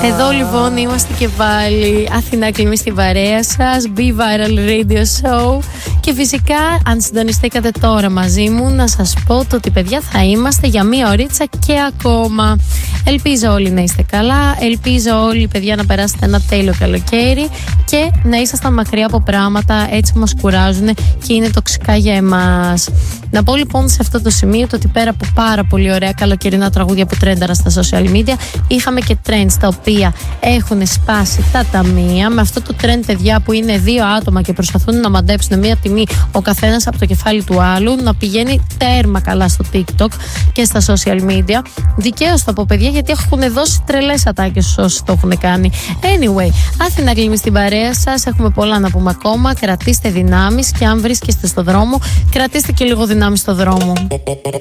Εδώ λοιπόν είμαστε και πάλι. Αθηνά Κλιμή στην παρέα σας. Be Viral Radio Show. Και φυσικά, αν συντονιστήκατε τώρα μαζί μου, να σας πω το ότι παιδιά θα είμαστε για μία ωρίτσα και ακόμα. Ελπίζω όλοι να είστε καλά. Ελπίζω όλοι, παιδιά, να περάσετε ένα τέλειο καλοκαίρι και να ήσασταν μακριά από πράγματα έτσι που μας κουράζουν και είναι τοξικά για εμάς. Να πω λοιπόν σε αυτό το σημείο το ότι πέρα από πάρα πολύ ωραία καλοκαιρινά τραγούδια που τρένταραν στα social media, είχαμε και trends τα οποία έχουν σπάσει τα ταμεία. Με αυτό το trend, παιδιά, που είναι δύο άτομα και προσπαθούν να μαντέψουν μία τιμή ο καθένας από το κεφάλι του άλλου, να πηγαίνει τέρμα καλά στο TikTok και στα social media. Δικαίως το πω, παιδιά, γιατί έχουν δώσει τρελές ατάκες όσοι το έχουν κάνει. Anyway, Αθηνά Κλιμή στην παρέα σας. Έχουμε πολλά να πούμε ακόμα. Κρατήστε δυνάμεις και αν βρίσκεστε στο δρόμο, κρατήστε και λίγο δυνάμεις στο δρόμο.